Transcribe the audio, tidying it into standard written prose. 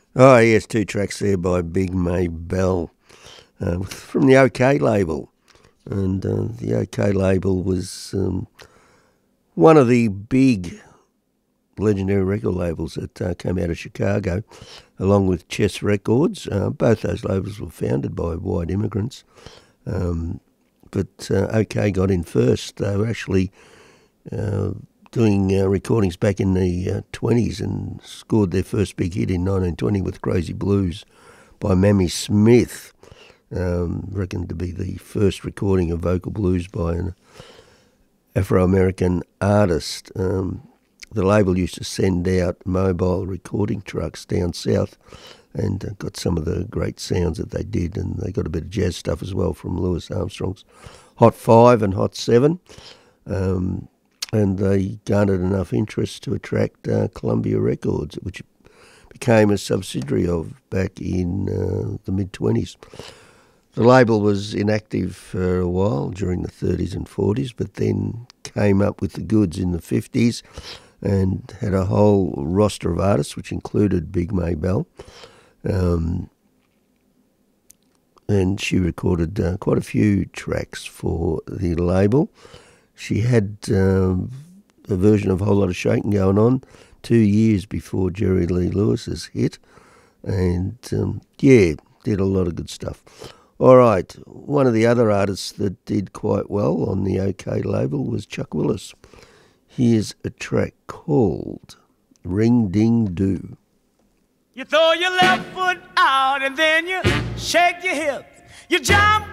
Oh, yes, two tracks there by Big May Bell from the OK label. And the OK label was one of the big legendary record labels that came out of Chicago, along with Chess Records. Both those labels were founded by white immigrants. But OK got in first. They were actually doing recordings back in the 20s and scored their first big hit in 1920 with Crazy Blues by Mammy Smith. Reckoned to be the first recording of vocal blues by an Afro-American artist. The label used to send out mobile recording trucks down south and got some of the great sounds that they did, and they got a bit of jazz stuff as well from Louis Armstrong's Hot 5 and Hot 7. And they garnered enough interest to attract Columbia Records, which became a subsidiary of back in the mid-20s. The label was inactive for a while during the 30s and 40s, but then came up with the goods in the 50s and had a whole roster of artists, which included Big May Bell. And she recorded quite a few tracks for the label. She had a version of A Whole Lot of Shakin' going on 2 years before Jerry Lee Lewis's hit. And, did a lot of good stuff. All right, one of the other artists that did quite well on the OK label was Chuck Willis. Here's a track called Ring Ding Doo. You throw your left foot out and then you shake your hips. You jump